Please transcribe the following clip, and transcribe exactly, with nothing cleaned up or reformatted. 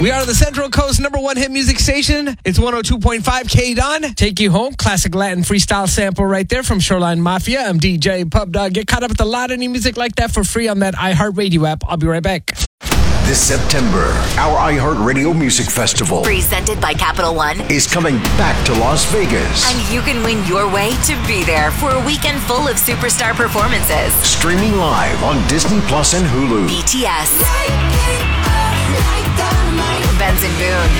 We are the Central Coast number one hit music station. It's one oh two point five K D O N. Take you home. Classic Latin freestyle sample right there from Shoreline Mafia. I'm D J Pub Dog. Get caught up with a lot of new music like that for free on that iHeartRadio app. I'll be right back. This September, our iHeartRadio Music Festival, presented by Capital One, is coming back to Las Vegas. And you can win your way to be there for a weekend full of superstar performances. Streaming live on Disney Plus and Hulu. B T S, Benson Boone,